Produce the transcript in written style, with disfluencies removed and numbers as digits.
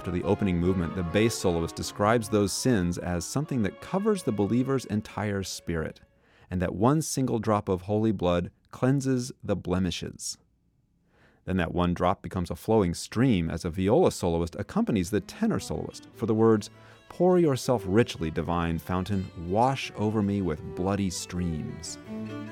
after the opening movement, the bass soloist describes those sins as something that covers the believer's entire spirit, and that one single drop of holy blood cleanses the blemishes. Then that one drop becomes a flowing stream as a viola soloist accompanies the tenor soloist for the words, "Pour yourself richly, divine fountain, wash over me with bloody streams."